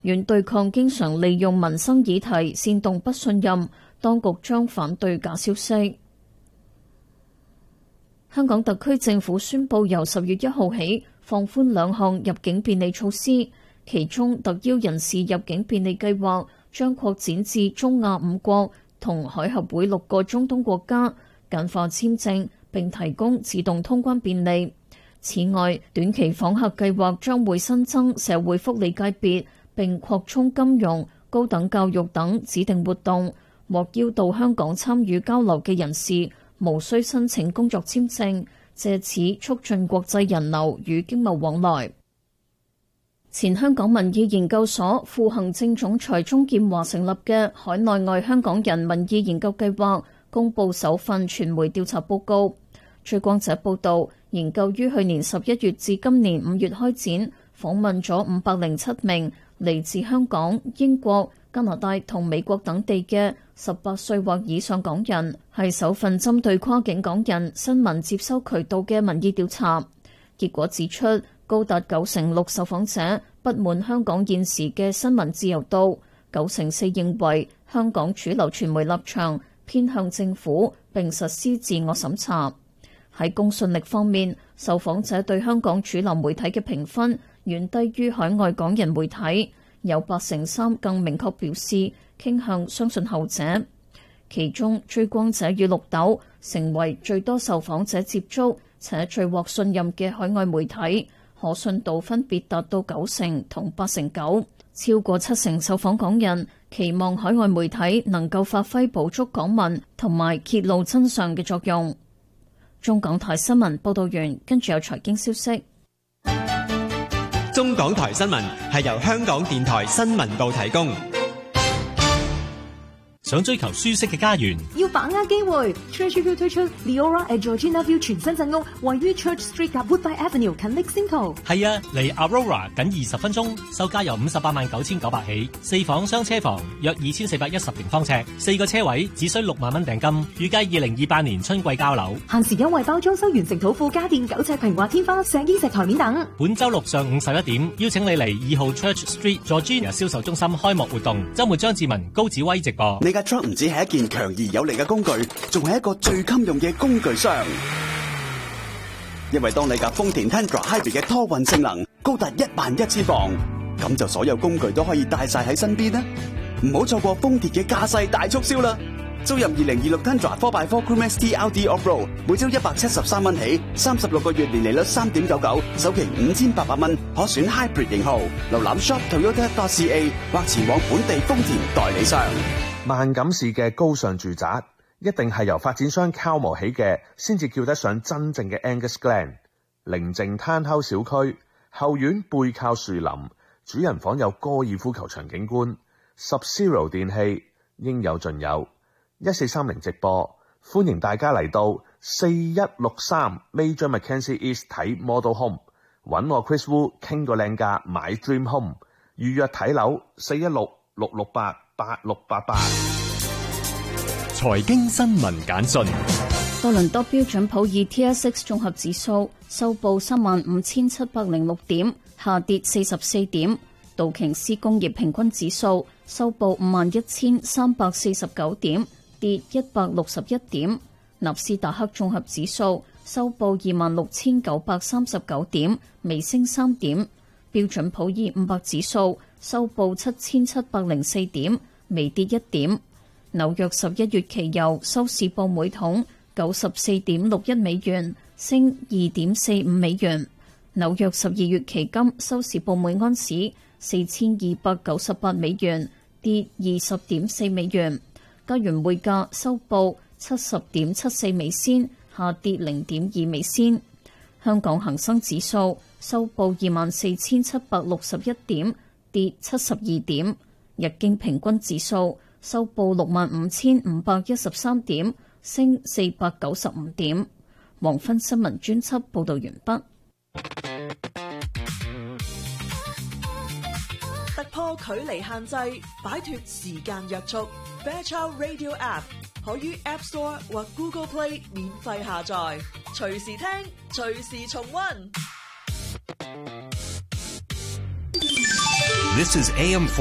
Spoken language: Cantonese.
軟對抗經常利用民生議題煽動不信任，當局將反對假消息。香港特區政府宣布由10月1號起放寬2項入境便利措施，其中特邀人士入境便利計劃將擴展至中亞5國同海合會6個中東國家，簡化簽證並提供自動通關便利。此外，短期訪客計劃將會新增社會福利界別，並擴充金融、高等教育等指定活動。獲邀到香港參與交流嘅人士無需申請工作簽證，藉此促進國際人流與經貿往來。前香港民意研究所副行政總裁鍾劍華成立嘅海內外香港人民意研究計劃公佈首份傳媒調查報告。追光者報道，研究於去年11月至今年5月開展，訪問咗507名嚟自香港、英國、加拿大同美國等地嘅18歲或以上港人，係首份針對跨境港人新聞接收渠道嘅民意調查。結果指出，高達96%受訪者不滿香港現時嘅新聞自由度，94%認為香港主流傳媒立場偏向政府並實施自我審查。喺公信力方面，受訪者對香港主流媒體嘅評分遠低於海外港人媒體，有83%更明確表示傾向相信後者。其中，追光者與綠豆成為最多受訪者接觸且最獲信任嘅海外媒體，可信度分別達到90%同89%。超過70%受訪港人期望海外媒體能夠發揮補足港聞同埋揭露真相嘅作用。中港台新聞報道完，跟住有財經消息。 中港台新聞係由香港電台新聞部提供。 想追求舒適嘅家園， 要把握機會。Churchview 推出 Leora at Georgina View 全新鎮屋，位於 Church Street 及 Woodbine Avenue 近 Lexington。 係啊，離 Aurora 僅20分鐘，售價由589900起，4房雙車房，約2410平方尺，4個車位，只需6萬蚊訂金，預計2028年春季交樓。 限時優惠包裝修完成土庫家電9尺平滑天花、石英石台面等。 本周六上午11點，邀請你嚟2號 Church Street Georgina 銷售中心開幕活動。周末張志文、高子威直播。 你嘅 truck 唔止係一件強而有力嘅工具，仲係一個最襟用嘅工具箱。因為當你架豐田 Tundra Hybrid 嘅拖運性能高達11000磅，咁就所有工具都可以帶晒喺身邊啦。唔好錯過豐田嘅駕駛大促銷啦！租入2026 Tundra 4x4 Crew Max TRD Off-Road， 每周173蚊起，36個月年利率3.99%，首期5800蚊，可選 Hybrid 型號。瀏覽 shop.toyota.ca 或前往本地豐田代理商。 萬錦市嘅高尚住宅一定係由發展商敲磨起嘅，先至叫得上真正嘅 Angus Glen。寧靜攤口小區，後院背靠樹林，主人房有高爾夫球場景觀。Sub-Zero 電器應有盡有。1430直播，歡迎大家嚟到4163 Major Mackenzie East 睇 Model Home， 揾我 Chris Wu 傾個靚價買 Dream Home， 預約睇樓416-668-8688。 財經新聞簡訊。 多倫多標準普爾 TSX 綜合指數收報35706點，下跌44點。道瓊斯工業平均指數收報51349點，跌161點。納斯達克綜合指數收報26939點，微升3點。標準普爾500指數收報7704點，微跌1點。紐約11月期油收市報每桶94.61美元，升2.45美元。紐約12月期金收市報每安士4298美元，跌20.4美元。加元匯價收報70.74美仙，下跌0.2美仙。香港恒生指數收報24,761點，跌72點。日經平均指數收報65,513點，升495點。黃昏新聞專輯報道完畢。 突破距離限制，擺脫時間約束。Fairchild Radio App 可於 App Store 或 Google Play 免費下載，隨時聽，隨時重溫。 This is AM